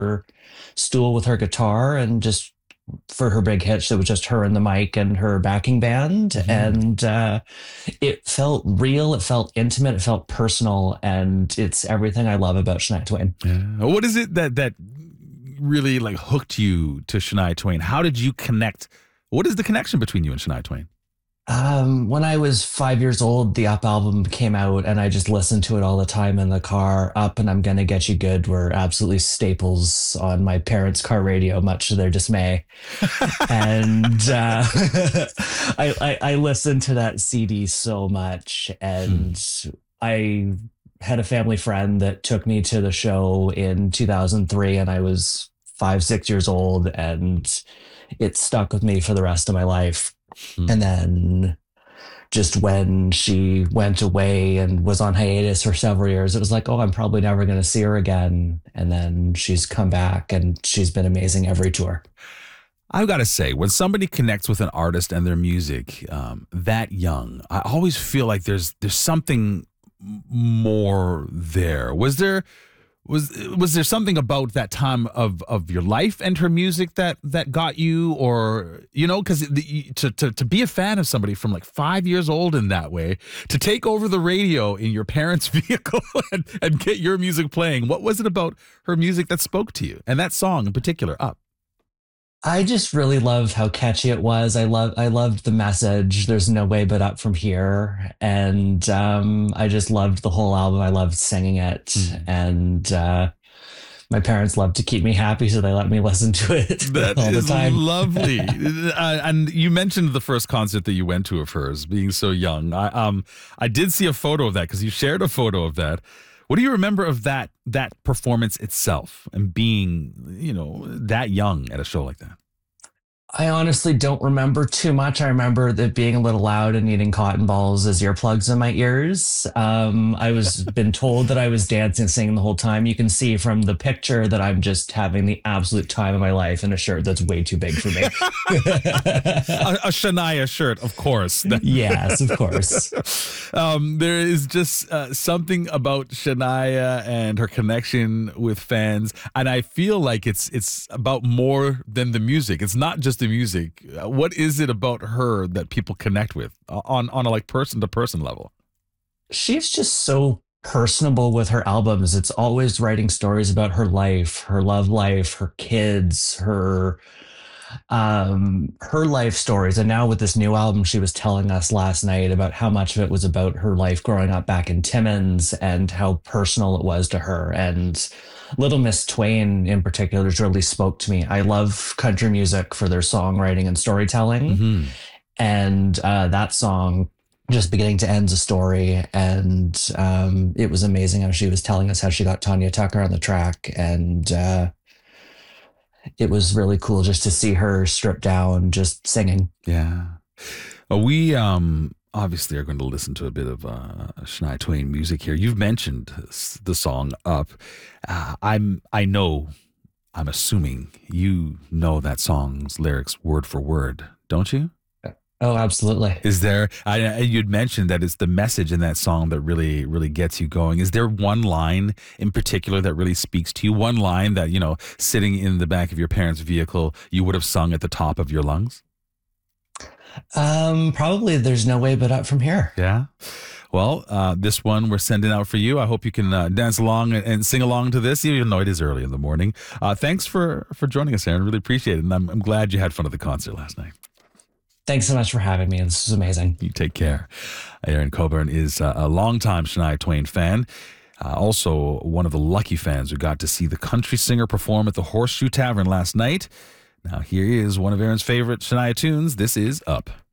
her stool with her guitar, and just for her big hits, it was just her and the mic and her backing band. Mhm. And it felt real, it felt intimate, it felt personal, and it's everything I love about Shania Twain. Yeah. What is it that really like hooked you to Shania Twain? How did you connect? What is the connection between you and Shania Twain? When I was 5 years old, the Up album came out, and I just listened to it all the time in the car. Up and I'm Gonna Get You Good were absolutely staples on my parents' car radio, much to their dismay. And I listened to that CD so much, Hmm. and I had a family friend that took me to the show in 2003, and I was 5, 6 years old, and it stuck with me for the rest of my life. Hmm. And then just when she went away and was on hiatus for several years, it was like, oh, I'm probably never going to see her again. And then she's come back, and she's been amazing every tour. I've got to say, when somebody connects with an artist and their music that young, I always feel like there's something more there. Was there something about that time of your life and her music that got you, or because to be a fan of somebody from like 5 years old in that way, to take over the radio in your parents' vehicle and get your music playing, what was it about her music that spoke to you, and that song in particular, Up? I just really loved how catchy it was. I loved the message. There's no way but up from here. And I just loved the whole album. I loved singing it. Mm. And my parents loved to keep me happy, so they let me listen to it That all the is time. lovely. And you mentioned the first concert that you went to of hers, being so young. I did see a photo of that because you shared a photo of that. What do you remember of that performance itself and being, that young at a show like that? I honestly don't remember too much. I remember that being a little loud and needing cotton balls as earplugs in my ears. I was been told that I was dancing, singing the whole time. You can see from the picture that I'm just having the absolute time of my life in a shirt that's way too big for me. A Shania shirt, of course. Yes, of course. There is just something about Shania and her connection with fans, and I feel like it's about more than the music. It's not just the music. What is it about her that people connect with on a like person to person level? She's just so personable with her albums. It's always writing stories about her life, her love life, her kids, her life stories. And now with this new album, she was telling us last night about how much of it was about her life growing up back in Timmins and how personal it was to her. And Little Miss Twain in particular just really spoke to me. I love country music for their songwriting and storytelling. Hmm. And that song, just beginning to end's a story. And it was amazing how she was telling us how she got Tanya Tucker on the track. And it was really cool just to see her stripped down, just singing. Yeah. We obviously are going to listen to a bit of Shania Twain music here. You've mentioned the song Up. I'm assuming you know that song's lyrics word for word, don't you? Oh, absolutely. Is there, you'd mentioned that it's the message in that song that really, really gets you going. Is there one line in particular that really speaks to you? One line that, sitting in the back of your parents' vehicle, you would have sung at the top of your lungs? Probably There's No Way But Up From Here. Yeah. Well, this one we're sending out for you. I hope you can dance along and sing along to this, even though it is early in the morning. Thanks for joining us, Aaron. Really appreciate it. And I'm glad you had fun at the concert last night. Thanks so much for having me. This is amazing. You take care. Aaron Coburn is a longtime Shania Twain fan. Also, one of the lucky fans who got to see the country singer perform at the Horseshoe Tavern last night. Now, here is one of Aaron's favorite Shania tunes. This is Up.